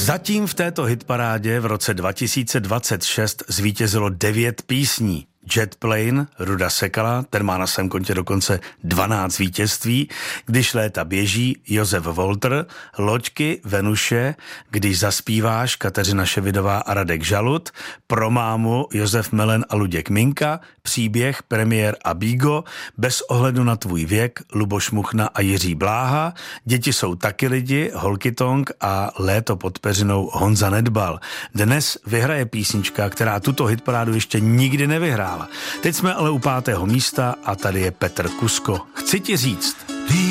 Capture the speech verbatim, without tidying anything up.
Zatím v této hitparádě v roce dva tisíce dvacet šest zvítězilo devět písní. Jet Plane, Ruda Sekala, ten má na svém kontě dokonce dvanáct vítězství, Když léta běží, Josef Volter, Loďky, Venuše, Když zaspíváš, Kateřina Ševidová a Radek Žalud, Pro mámu, Josef Melen a Luděk Minka, Příběh, Premiér a Bígo, Bez ohledu na tvůj věk, Luboš Muchna a Jiří Bláha, Děti jsou taky lidi, Holky Tonk a Léto pod peřinou Honza Nedbal. Dnes vyhraje písnička, která tuto hitparádu ještě nikdy nevyhrála. Teď jsme ale u pátého místa a tady je Petr Kusko. Chci ti říct.